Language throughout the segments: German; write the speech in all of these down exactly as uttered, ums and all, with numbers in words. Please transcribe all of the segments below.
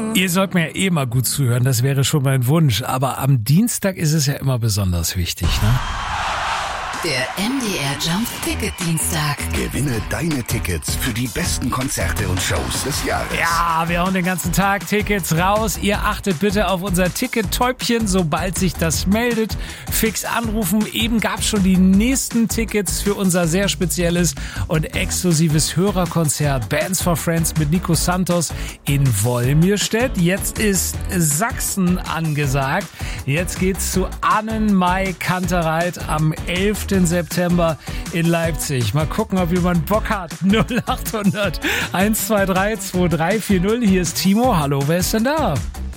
Ihr sollt mir ja eh mal gut zuhören, das wäre schon mein Wunsch. Aber am Dienstag ist es ja immer besonders wichtig, ne? Der M D R Jump Ticket Dienstag. Gewinne deine Tickets für die besten Konzerte und Shows des Jahres. Ja, wir hauen den ganzen Tag Tickets raus. Ihr achtet bitte auf unser Ticket-Täubchen, sobald sich das meldet. Fix anrufen. Eben gab's schon die nächsten Tickets für unser sehr spezielles und exklusives Hörerkonzert Bands for Friends mit Nico Santos in Wolmirstedt. Jetzt ist Sachsen angesagt. Jetzt geht's zu Annenmai Kantereit am elften September in Leipzig. Mal gucken, ob jemand Bock hat. null achthundert eins zwei drei zwei drei vier null. Hier ist Timo. Hallo, wer ist denn da?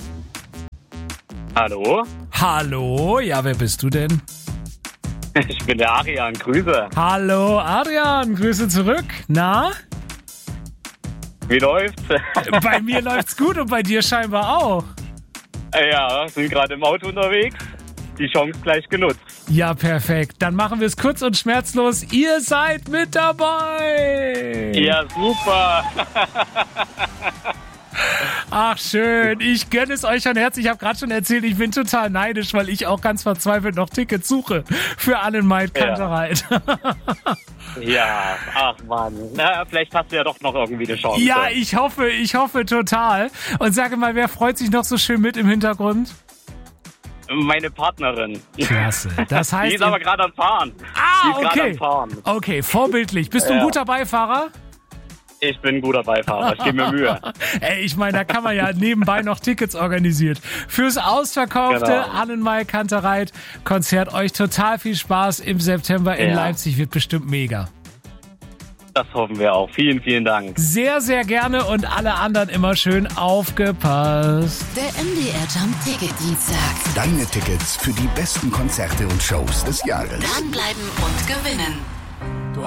Hallo? Hallo? Ja, wer bist du denn? Ich bin der Adrian. Grüße. Hallo, Adrian. Grüße zurück. Na? Wie läuft's? Bei mir läuft's gut und bei dir scheinbar auch. Ja, sind gerade im Auto unterwegs. Die Chance gleich genutzt. Ja, perfekt. Dann machen wir es kurz und schmerzlos. Ihr seid mit dabei. Ja, super. Ach, schön. Ich gönne es euch schon herzlich. Ich habe gerade schon erzählt, ich bin total neidisch, weil ich auch ganz verzweifelt noch Tickets suche für Annenmai Kantereit. Ja. ja, ach Mann. Na, vielleicht hast du ja doch noch irgendwie eine Chance. Ja, ich hoffe, ich hoffe total. Und sage mal, wer freut sich noch so schön mit im Hintergrund? Meine Partnerin. Klasse. Das heißt, die ist aber gerade am Fahren. Ah, die ist okay. am Fahren. Okay, vorbildlich. Bist du ein Ja. guter Beifahrer? Ich bin ein guter Beifahrer. Ich gebe mir Mühe. Ey, ich meine, da kann man ja nebenbei noch Tickets organisiert. Fürs ausverkaufte Genau. Annenmai Kantereit Konzert. Euch total viel Spaß im September in Ja. Leipzig. Wird bestimmt mega. Das hoffen wir auch. Vielen, vielen Dank. Sehr, sehr gerne und alle anderen immer schön aufgepasst. Der M D R Jump Ticket Dienstag. Deine Tickets für die besten Konzerte und Shows des Jahres. Dranbleiben und gewinnen.